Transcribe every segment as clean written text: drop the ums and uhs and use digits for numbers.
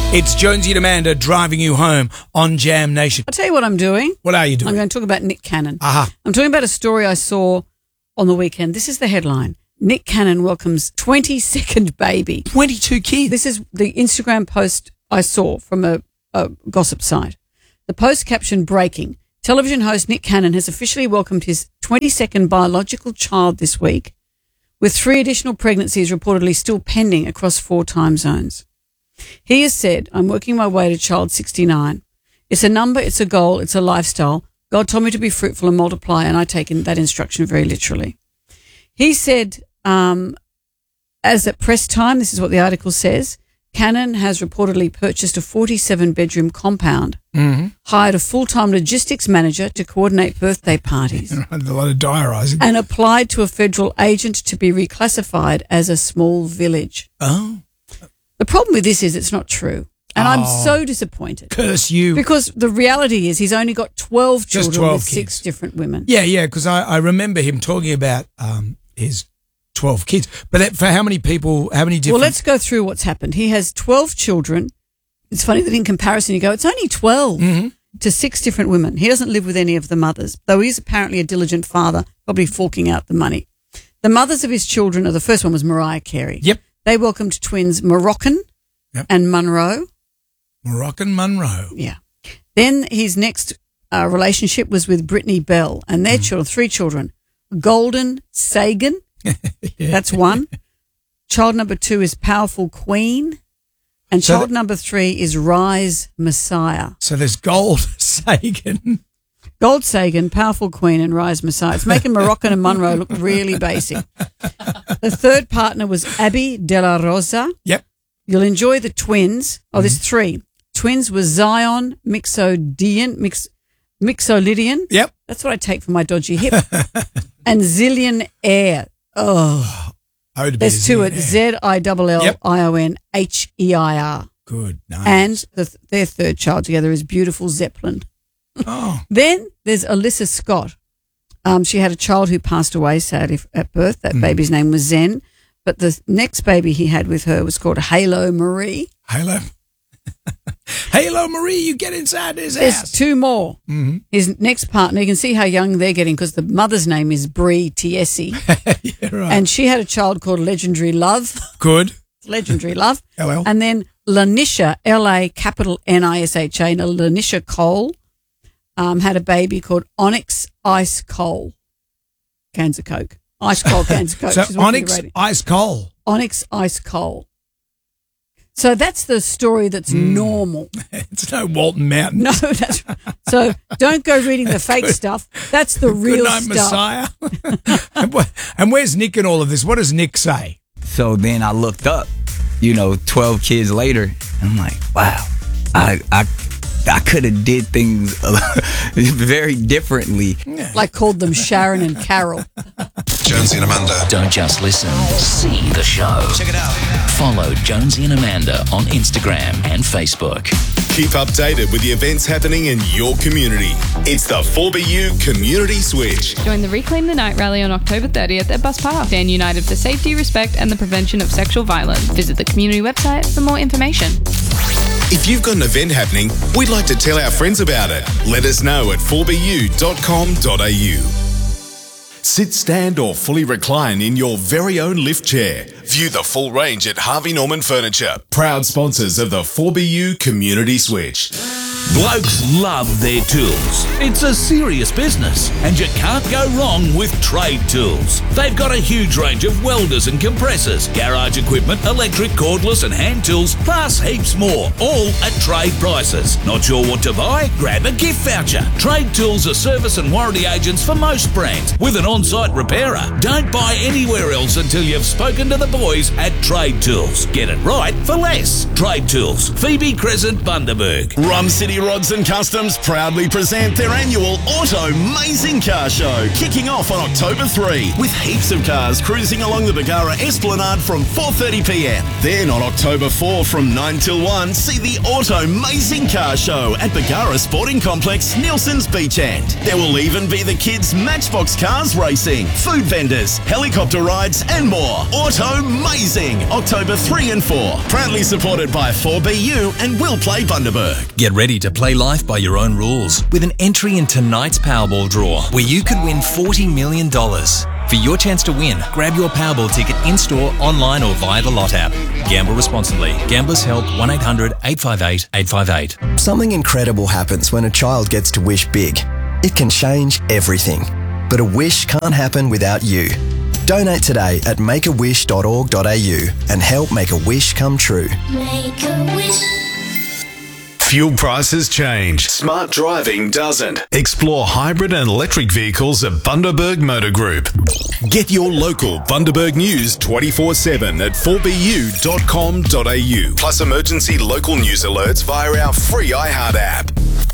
It's Jonesy and Amanda driving you home on Jam Nation. I'll tell you what I'm doing. What are you doing? I'm going to talk about Nick Cannon. Aha. I'm talking about a story I saw on the weekend. This is the headline. Nick Cannon welcomes 22nd baby. 22 kids. This is the Instagram post I saw from a gossip site. The post captioned, breaking. Television host Nick Cannon has officially welcomed his 22nd biological child this week, with 3 additional pregnancies reportedly still pending across 4 time zones. He has said, I'm working my way to child 69. It's a number, it's a goal, it's a lifestyle. God told me to be fruitful and multiply, and I take that instruction very literally. He said, as at press time, this is what the article says, Cannon has reportedly purchased a 47-bedroom compound, hired a full-time logistics manager to coordinate birthday parties, A lot of diarising. and applied to a federal agent to be reclassified as a small village. Oh. The problem with this is it's not true. And I'm so disappointed. Curse you. Because the reality is he's only got 12 Just children 12 with kids. 6 different women. Yeah, because I remember him talking about his 12 kids. But for how many people, how many different... Well, let's go through what's happened. He has 12 children. It's funny that in comparison you go, it's only 12 to 6 different women. He doesn't live with any of the mothers, though he's apparently a diligent father, probably forking out the money. The mothers of his children, the first one was Mariah Carey. Yep. They welcomed twins Moroccan and Monroe. Moroccan Monroe. Yeah. Then his next relationship was with Brittany Bell and their children, 3 children. Golden Sagan, that's 1. Child number 2 is Powerful Queen. And So child number 3 is Rise Messiah. So there's Gold Sagan. Gold Sagan, Powerful Queen, and Rise Messiah. It's making Moroccan and Monroe look really basic. The third partner was Abby De La Rosa. Yep. You'll enjoy the twins. Oh, there's 3. Twins were Zion Mixolydian. Yep. That's what I take for my dodgy hip. And Zillion Air. Oh, there's 2 at Zillionher. Good. Nice. And their third child together is Beautiful Zeppelin. Oh. Then there's Alyssa Scott. She had a child who passed away sadly at birth. That baby's name was Zen. But the next baby he had with her was called Halo Marie. Halo. Halo Marie, you get inside this There's house. 2 more. His next partner, you can see how young they're getting because the mother's name is Brie Tiesi. Yeah, right. And she had a child called Legendary Love. Good. Legendary Love. LL. And then Lanisha, LANISHA, Lanisha Cole, had a baby called Onyx Ice Coal. Cans of Coke. Ice Cold cans of Coke. So She's working Onyx the radio. Ice Coal. Onyx Ice Coal. So that's the story that's normal. It's no Walton Mountain. No, that's so don't go reading the fake stuff. That's the real Good night, stuff. Messiah. And where's Nick in all of this? What does Nick say? So then I looked up, 12 kids later, and I'm like, wow, I could have did things very differently. Like called them Sharon and Carol. Jonesy and Amanda. Don't just listen, see the show. Check it out. Follow Jonesy and Amanda on Instagram and Facebook. Keep updated with the events happening in your community. It's the 4BU Community Switch. Join the Reclaim the Night rally on October 30th at Bus Park. Stand united for safety, respect and the prevention of sexual violence. Visit the community website for more information. If you've got an event happening, we'd like to tell our friends about it. Let us know at 4bu.com.au. Sit, stand or fully recline in your very own lift chair. View the full range at Harvey Norman Furniture. Proud sponsors of the 4BU Community Switch. Blokes love their tools. It's a serious business, and you can't go wrong with Trade Tools. They've got a huge range of welders and compressors, garage equipment, electric, cordless and hand tools, plus heaps more, all at trade prices. Not sure what to buy? Grab a gift voucher. Trade Tools are service and warranty agents for most brands, with an on-site repairer. Don't buy anywhere else until you've spoken to the boys at Trade Tools. Get it right for less. Trade Tools, Phoebe Crescent, Bundaberg. Rum City City Rods and Customs proudly present their annual Auto Mazing Car Show, kicking off on October 3, with heaps of cars cruising along the Bargara Esplanade from 4:30pm. Then on October 4 from 9 till 1, see the Auto Mazing Car Show at Bargara Sporting Complex, Nielsen's Beach End. There will even be the kids' Matchbox cars racing, food vendors, helicopter rides and more. Auto Mazing, October 3 and 4. Proudly supported by 4BU and Will Play Bundaberg. Get ready to play life by your own rules with an entry in tonight's Powerball draw, where you could win $40 million. For your chance to win, grab your Powerball ticket in-store, online or via the Lot app. Gamble responsibly. Gamblers Help 1-800-858-858. Something incredible happens when a child gets to wish big. It can change everything. But a wish can't happen without you. Donate today at makeawish.org.au and help make a wish come true. Make a wish. Fuel prices change. Smart driving doesn't. Explore hybrid and electric vehicles at Bundaberg Motor Group. Get your local Bundaberg news 24/7 at 4bu.com.au. Plus emergency local news alerts via our free iHeart app.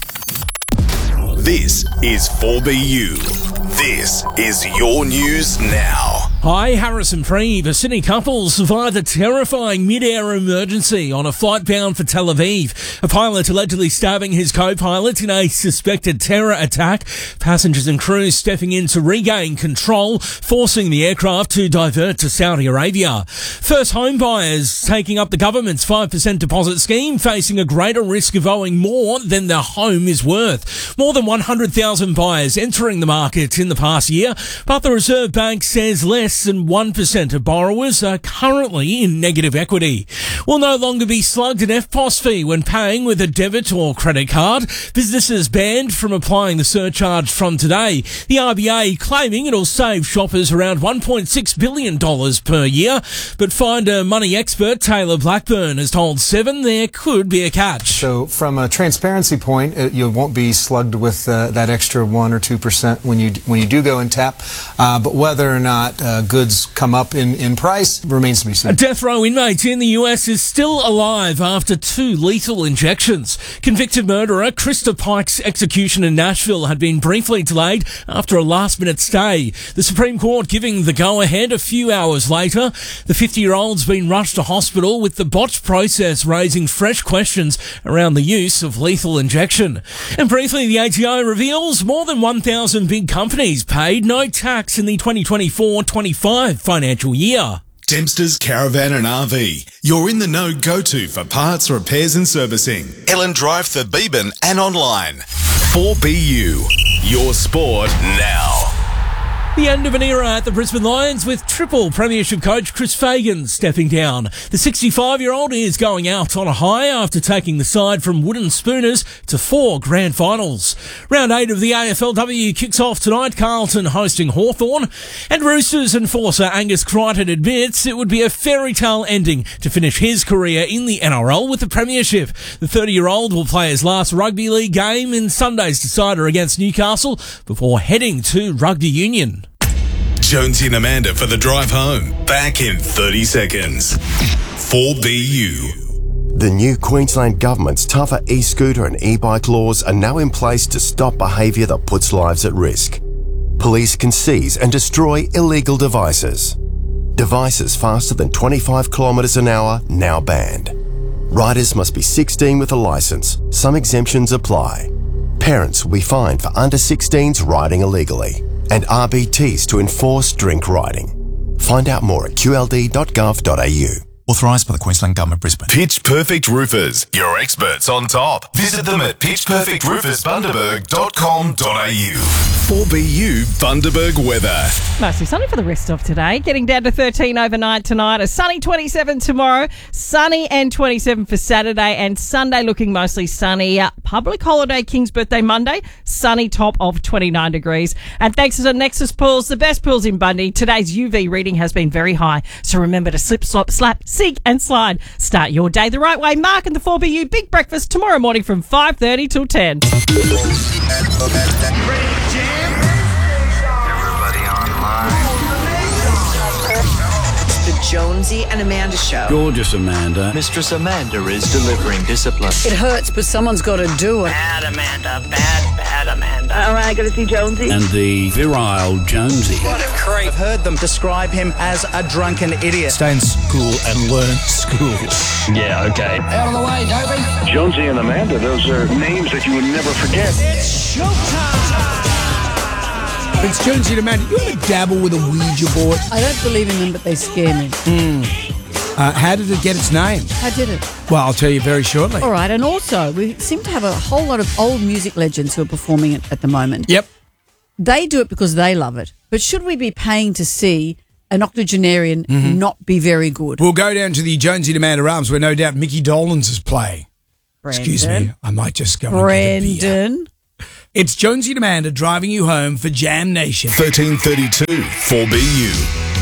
This is 4BU. This is your news now. Hi, Harrison Preeve. A Sydney couple survived a terrifying mid-air emergency on a flight bound for Tel Aviv. A pilot allegedly stabbing his co-pilot in a suspected terror attack. Passengers and crews stepping in to regain control, forcing the aircraft to divert to Saudi Arabia. First home buyers taking up the government's 5% deposit scheme, facing a greater risk of owing more than their home is worth. More than 100,000 buyers entering the market in the past year, but the Reserve Bank says less than 1% of borrowers are currently in negative equity. Will no longer be slugged an FPOS fee when paying with a debit or credit card. Businesses banned from applying the surcharge from today. The RBA claiming it'll save shoppers around $1.6 billion per year, but Finder money expert Taylor Blackburn has told Seven there could be a catch. So from a transparency point, you won't be slugged with that extra 1 or 2% when you do go and tap, but whether or not goods come up in price remains to be seen. A death row inmate in the US is still alive after 2 lethal injections. Convicted murderer Krista Pike's execution in Nashville had been briefly delayed after a last-minute stay. The Supreme Court giving the go-ahead a few hours later. The 50-year-old's been rushed to hospital, with the botched process raising fresh questions around the use of lethal injection. And briefly, the ATO reveals more than 1,000 big companies paid no tax in the 2024-25 financial year. Dempster's Caravan and RV. You're in the know go-to for parts, repairs and servicing. Ellen Drive for Beeben and online. 4BU. Your sport now. The end of an era at the Brisbane Lions, with triple premiership coach Chris Fagan stepping down. The 65-year-old is going out on a high after taking the side from wooden spooners to 4 grand finals. Round 8 of the AFLW kicks off tonight, Carlton hosting Hawthorn. And Roosters enforcer Angus Crichton admits it would be a fairy tale ending to finish his career in the NRL with the premiership. The 30-year-old will play his last rugby league game in Sunday's decider against Newcastle before heading to rugby union. Jonesy and Amanda for the drive home. Back in 30 seconds. 4BU. The new Queensland government's tougher e-scooter and e-bike laws are now in place to stop behaviour that puts lives at risk. Police can seize and destroy illegal devices. Devices faster than 25 kilometres an hour now banned. Riders must be 16 with a licence. Some exemptions apply. Parents will be fined for under 16s riding illegally. And RBTs to enforce drink riding. Find out more at qld.gov.au. Authorised by the Queensland Government, Brisbane. Pitch Perfect Roofers, your experts on top. Visit them at pitchperfectroofersbundaberg.com.au. 4BU Bundaberg weather. Mostly sunny for the rest of today. Getting down to 13 overnight tonight. A sunny 27 tomorrow. Sunny and 27 for Saturday. And Sunday looking mostly sunny. Public holiday, King's birthday Monday. Sunny, top of 29 degrees. And thanks to the Nexus Pools, the best pools in Bundy, today's UV reading has been very high. So remember to slip, slop, slap, sink and slide. Start your day the right way. Mark and the 4BU Big Breakfast tomorrow morning from 5:30 till 10. Jonesy and Amanda Show. Gorgeous Amanda. Mistress Amanda is delivering discipline. It hurts, but someone's got to do it. Bad Amanda. Bad Amanda. All right, going to see Jonesy. And the virile Jonesy. What a creep. I've heard them describe him as a drunken idiot. Stay in school and learn school. Yeah, okay. Out of the way, Dopey. Jonesy and Amanda, those are names that you would never forget. It's showtime. It's Jonesy and Amanda. You ever dabble with a Ouija board? I don't believe in them, but they scare me. How did it get its name? How did it? Well, I'll tell you very shortly. All right, and also we seem to have a whole lot of old music legends who are performing it at the moment. Yep. They do it because they love it. But should we be paying to see an octogenarian not be very good? We'll go down to the Jonesy and Amanda Arms where no doubt Mickey Dolenz is playing. Brandon. Excuse me, I might just go and get a beer. Brandon. It's Jonesy and Amanda driving you home for Jam Nation. 1332 4BU.